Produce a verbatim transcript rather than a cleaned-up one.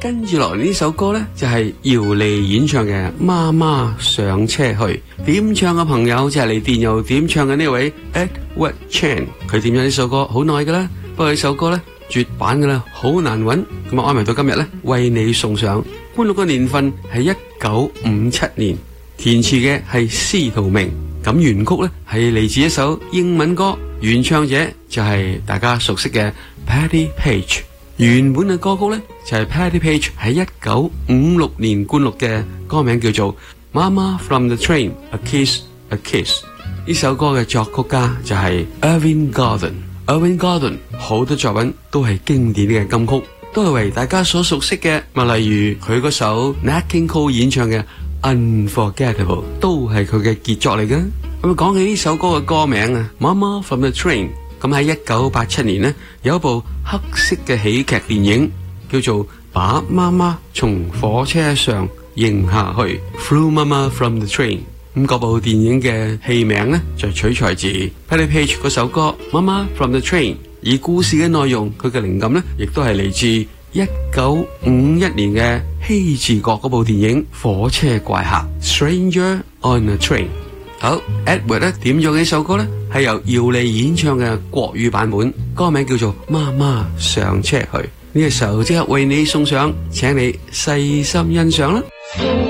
跟住落嚟呢首歌呢，就係姚莉演唱嘅《媽媽上車去》，點唱嘅朋友就係嚟電郵點唱嘅呢位 Edward Chan， 佢點咗呢首歌好耐噶啦，不過呢首歌呢，絕版噶啦，好難揾，咁啊安排到今日呢，為你送上。歡樂嘅年份係一九五七年，填詞嘅係司徒明，咁原曲呢，係嚟自一首英文歌，原唱者就係大家熟悉嘅 Patti Page。原本嘅歌曲呢，就係、是、Patti Page 喺一九五六年灌錄嘅歌名叫做 Mama from the Train A Kiss A Kiss。 呢首歌嘅作曲家就係 Irving Gordon。 Irving Gordon 好多作品都係經典嘅金曲，都係為大家所熟悉嘅，例如佢嗰首 Nat King Cole 演唱嘅 Unforgettable 都係佢嘅傑作嚟嘅。咁講起呢首歌嘅歌名啊 Mama from the Train，咁喺一九八七年呢，有一部黑色嘅喜劇電影叫做《把媽媽從火車上迎下去》Flew Mama from the Train。咁嗰部電影嘅戲名呢，就取材自 Patti Page 嗰首歌《Mama from the Train》，而故事嘅內容佢嘅靈感呢，亦都係嚟自一九五一年嘅希治閣嗰部電影《火車怪客》Stranger on a Train。好 ，Edward 咧點咗呢首歌呢，係由姚莉演唱嘅國語版本，歌名叫做《媽媽上車去》。呢個時候即刻為你送上，請你細心欣賞啦。